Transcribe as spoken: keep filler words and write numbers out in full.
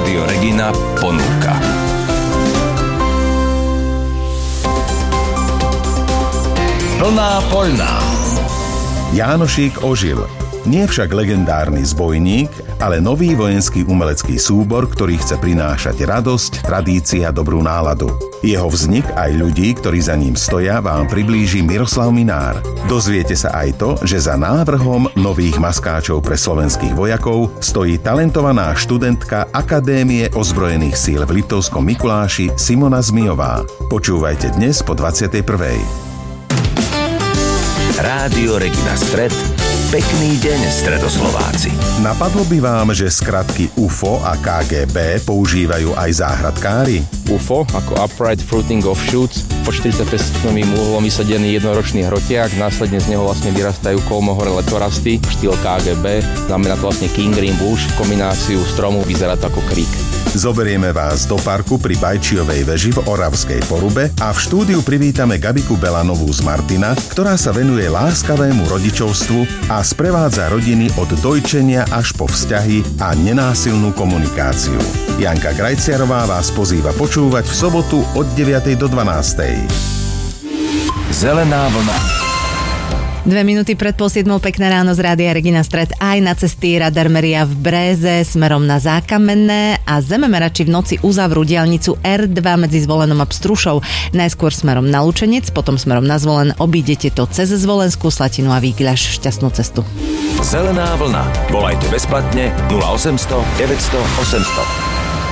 Rádio Regina ponúka. Plná poľná. Jánošík ožil. Nie však legendárny zbojník, ale nový vojenský umelecký súbor, ktorý chce prinášať radosť, tradícia a dobrú náladu. Jeho vznik aj ľudí, ktorí za ním stoja, vám priblíži Miroslav Minár. Dozviete sa aj to, že za návrhom nových maskáčov pre slovenských vojakov stojí talentovaná študentka Akadémie ozbrojených síl v Liptovskom Mikuláši Simona Zmijová. Počúvajte dnes po dvadsiatej prvej. Rádio Regina Stred. Pekný deň, Stredoslováci. Napadlo by vám, že skratky U F O a K G B používajú aj záhradkári? U F O ako Upright Fruiting Offshoots, po štyridsaťpäť stupňovým úhlom vysadený jednoročný hrotiak, následne z neho vlastne vyrastajú kolmohore letorasty, štýl K G B, znamená to vlastne King Green Bush, kombináciu stromu, vyzerá to ako krík. Zoberieme vás do parku pri Bajčiovej veži v Oravskej Porube a v štúdiu privítame Gabiku Belanovú z Martina, ktorá sa venuje láskavému rodičovstvu a sprevádza rodiny od dojčenia až po vzťahy a nenásilnú komunikáciu. Janka Grajciarová vás pozýva počúvať v sobotu od deviatej do dvanástej. Zelená vlna. Dve minúty pred pol siedmou, pekné ráno z Rádia Regina Stred aj na cesty Radarmeria v Bréze smerom na Zákamenné a zememerači v noci uzavrú diaľnicu er dva medzi Zvolenom a Pstrušou. Najskôr smerom na Lučenec, potom smerom na Zvolen. Obídete to cez Zvolenskú Slatinu a Výgľaš. Šťastnú cestu. Zelená vlna. Volajte bezplatne nula osemsto deväťsto osemsto.